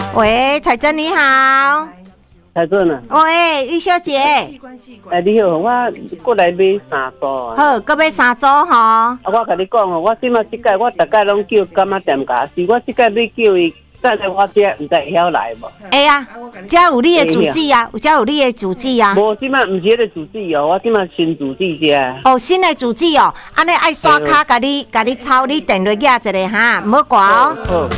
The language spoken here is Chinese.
喂，彩珍你好。 彩珍啊。 喂，玉小姐。 你好，我过来买3组啊。 好，搁买3组吼。 我甲你讲哦，我即马即届我大概拢叫干妈店家，是我即届要叫伊等来我这，唔知会晓来无？ 会啊，遮有你的主旨啊，遮有你的主旨啊。 无，即马唔是迄个主旨哦，我即马新主旨遮。 哦，新的主旨哦，安尼爱刷卡，甲你抄，你电话寄一个哈，唔好挂哦。 好。